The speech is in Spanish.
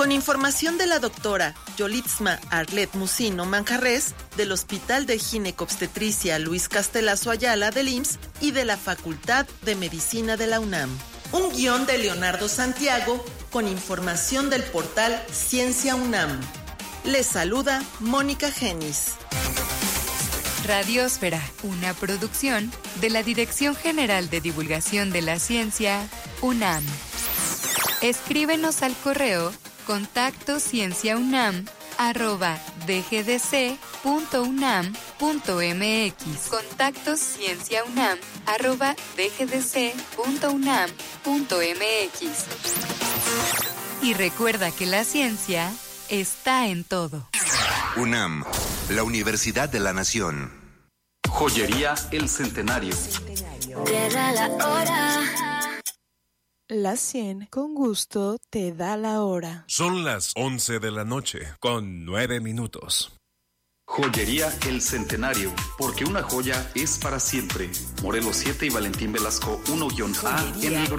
Con información de la doctora Yolitzma Arlet Musino Manjarres, del Hospital de Ginecobstetricia Luis Castelazo Ayala del IMSS y de la Facultad de Medicina de la UNAM. Un guión de Leonardo Santiago con información del portal Ciencia UNAM. Les saluda Mónica Genis. Radiosfera, una producción de la Dirección General de Divulgación de la Ciencia, UNAM. Escríbenos al correo contactoscienciaunam@dgdc.unam.mx. contactoscienciaunam@dgdc.unam.mx. Y recuerda que la ciencia está en todo. UNAM, la Universidad de la Nación. Joyería El Centenario. Llega la hora. La 100 con gusto te da la hora. Son las 11 de la noche, con 9 minutos. Joyería El Centenario, porque una joya es para siempre. Morelos 7 y Valentín Velasco 1-A en el